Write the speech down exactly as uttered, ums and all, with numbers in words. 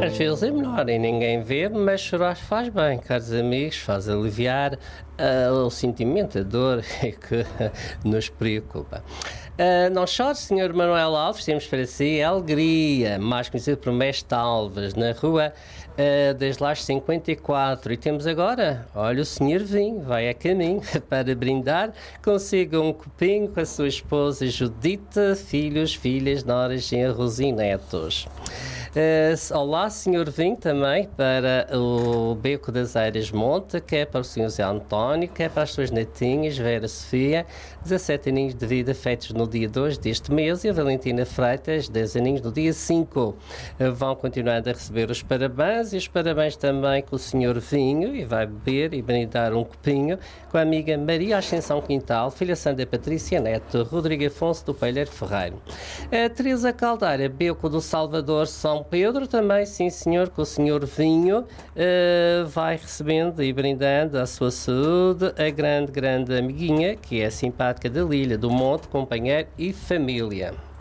Às vezes é melhor e ninguém vê, mas chorar faz bem, caros amigos, faz aliviar uh, o sentimento, a dor que nos preocupa. Uh, não chore, senhor Manuel Alves, temos para si a alegria, mais conhecido por Mestre Alves, na rua uh, das Lajes cinquenta e quatro. E temos agora, olha, o senhor Vinho, vai a caminho para brindar, consiga um copinho com a sua esposa Judita, filhos, filhas, noras, genros e netos. Uh, olá, senhor Vinho, também para o Beco das Eiras Monte, que é para o senhor José António, que é para as suas netinhas, Vera Sofia, dezassete aninhos de vida feitos no dia dois deste mês, e a Valentina Freitas, dez aninhos no dia cinco. Uh, vão continuando a receber os parabéns, e os parabéns também com o senhor Vinho, e vai beber e brindar um copinho com a amiga Maria Ascensão Quintal, filha Sandra Patrícia Neto, Rodrigo Afonso do Palheiro Ferreiro. A Teresa Caldeira, Beco do Salvador, São Pedro, também, sim senhor, com o senhor Vinho, uh, vai recebendo e brindando à sua saúde a grande, grande amiguinha, que é a simpática da Lília do Monte, companheiro e família.